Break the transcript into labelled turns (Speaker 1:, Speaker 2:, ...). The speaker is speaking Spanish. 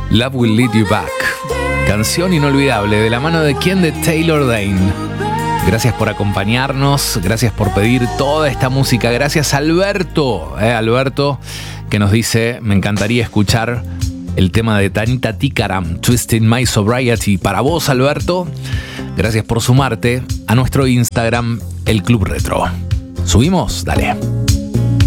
Speaker 1: Love Will Lead You Back. Canción inolvidable de la mano de quién, de Taylor Dayne. Gracias por acompañarnos, gracias por pedir toda esta música. Gracias Alberto, Alberto, que nos dice: me encantaría escuchar el tema de Tanita Tikaram, Twisting My Sobriety. Para vos, Alberto, gracias por sumarte a nuestro Instagram, El Club Retro. ¿Subimos? Dale.